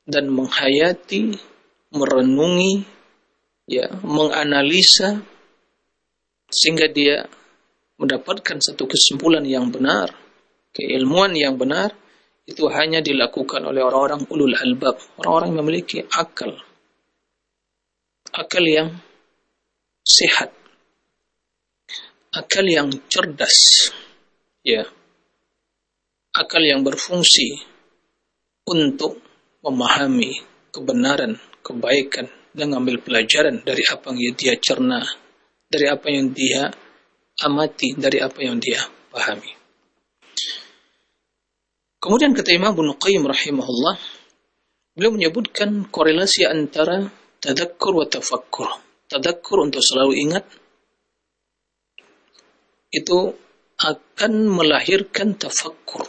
dan menghayati, merenungi, ya, menganalisa, sehingga dia mendapatkan satu kesimpulan yang benar, keilmuan yang benar, itu hanya dilakukan oleh orang-orang ulul albab, orang-orang yang memiliki akal yang sehat, akal yang cerdas, ya, akal yang berfungsi untuk memahami kebenaran, kebaikan, dan mengambil pelajaran dari apa yang dia cerna, dari apa yang dia amati, dari apa yang dia pahami. Kemudian kata Imam Ibnu Qayyim rahimahullah, beliau menyebutkan korelasi antara tadakkur wa tafakkur. Tadakkur untuk selalu ingat, itu akan melahirkan tafakkur.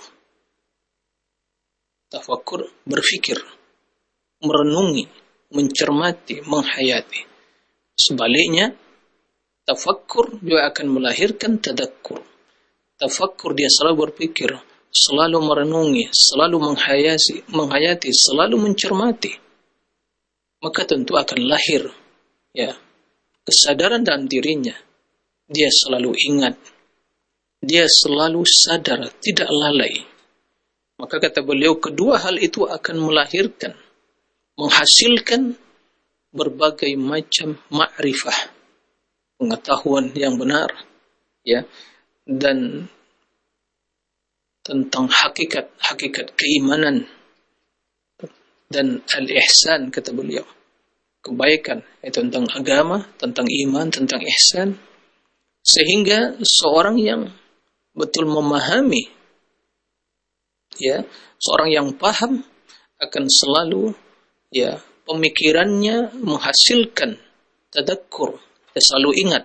Tafakkur berfikir, merenungi, mencermati, menghayati. Sebaliknya, tafakkur juga akan melahirkan tadakkur. Tafakkur dia selalu berpikir, selalu merenungi, selalu menghayati, selalu mencermati. Maka tentu akan lahir, ya, kesadaran dalam dirinya. Dia selalu ingat, dia selalu sadar, tidak lalai. Maka kata beliau, kedua hal itu akan melahirkan, menghasilkan berbagai macam ma'rifah, pengetahuan yang benar, ya, dan tentang hakikat keimanan dan al-ihsan, kata beliau, kebaikan, itu tentang agama, tentang iman, tentang ihsan, sehingga seorang yang betul memahami, ya, seorang yang paham akan selalu, ya, pemikirannya menghasilkan tadakkur, selalu ingat,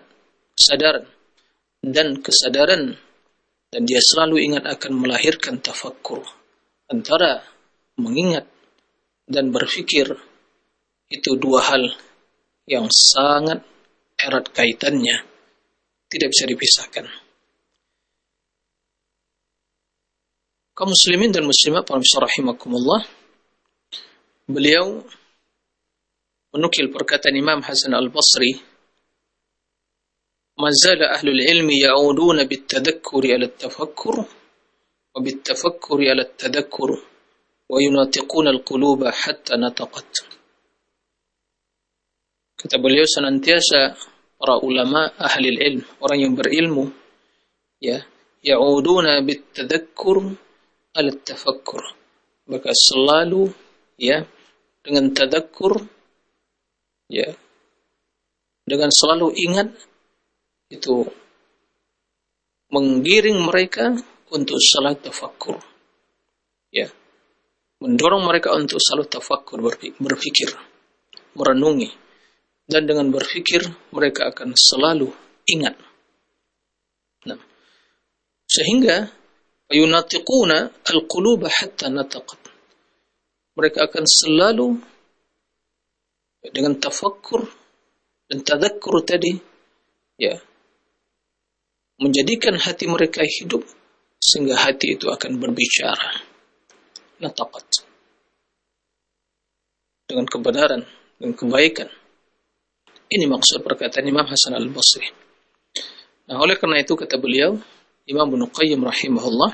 kesadaran, dan dia selalu ingat akan melahirkan tafakkur. Antara mengingat dan berfikir itu dua hal yang sangat erat kaitannya, tidak bisa dipisahkan. Kaum muslimin dan muslimat rahimakumullah, beliau menukil perkataan Imam Hasan al-Basri, "Ma zala ahlul ilmi ya'uduna bit-tadakkuri 'ala at-tafakkur wa bit-tafakkuri 'ala at-tadakkur wa yunatiquna al-quluba hatta nataqat." Kata beliau, senantiasa para ulama ahli ilm, orang yang berilmu, ya, ya'uduna bit-tadakkur 'ala at-tafakkur, maka selalu, ya, dengan tadakkur, ya, dengan selalu ingat, itu menggiring mereka untuk salat tafakkur, ya, mendorong mereka untuk selalu tafakkur, berfikir, merenungi, dan dengan berfikir mereka akan selalu ingat. Nah, sehingga yunatiquna al-quluba hatta nataqat, mereka akan selalu dengan tafakkur dan tadakkur tadi, ya, menjadikan hati mereka hidup, sehingga hati itu akan berbicara. Nataqat, dengan kebenaran dan kebaikan. Ini maksud perkataan Imam Hasan al-Basri. Nah, oleh karena itu kata beliau, Imam Ibnu Qayyim rahimahullah,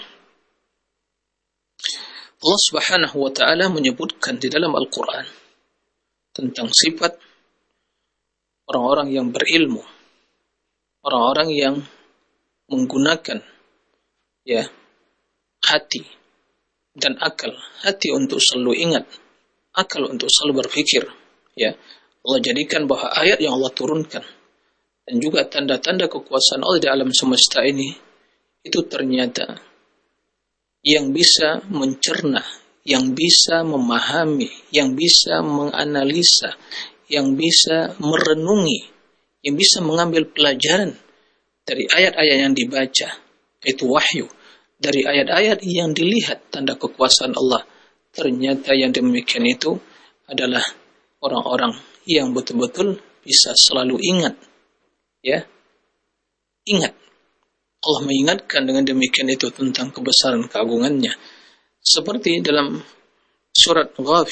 Allah Subhanahu wa ta'ala menyebutkan di dalam Al-Quran tentang sifat orang-orang yang berilmu, orang-orang yang menggunakan, ya, hati dan akal. Hati untuk selalu ingat, akal untuk selalu berpikir, ya. Allah jadikan bahwa ayat yang Allah turunkan dan juga tanda-tanda kekuasaan Allah di alam semesta ini, itu ternyata yang bisa mencerna, yang bisa memahami, yang bisa menganalisa, yang bisa merenungi, yang bisa mengambil pelajaran dari ayat-ayat yang dibaca, itu wahyu, dari ayat-ayat yang dilihat tanda kekuasaan Allah. Ternyata yang demikian itu adalah orang-orang yang betul-betul bisa selalu ingat, ya, ingat. Allah mengingatkan dengan demikian itu tentang kebesaran keagungannya. Seperti dalam surat Ghafir